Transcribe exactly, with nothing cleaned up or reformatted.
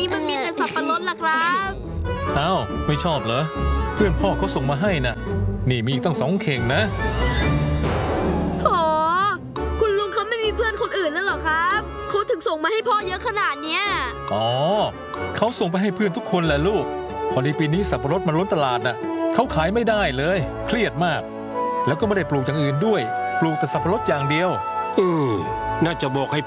มันมีแต่สับปะรดล่ะครับอ้าวไม่ชอบเหรอเพื่อนพ่อเขาส่งมาให้น่ะนี่มีอีกตั้งสองเข่งนะโหคุณลุงเขาไม่มีเพื่อนคนอื่นแล้วเหรอครับเขาถึงส่งมาให้พ่อเยอะขนาดเนี้ยอ๋อเขาส่งไปให้เพื่อนทุกคนแหละลูกพอดีปีนี้สับปะรดมันล้นตลาดน่ะเขาขายไม่ได้เลยเครียดมากแล้วก็ไม่ได้ปลูกอย่างอื่นด้วยปลูกแต่สับปะรดอย่างเดียวเออน่าจะบอกให้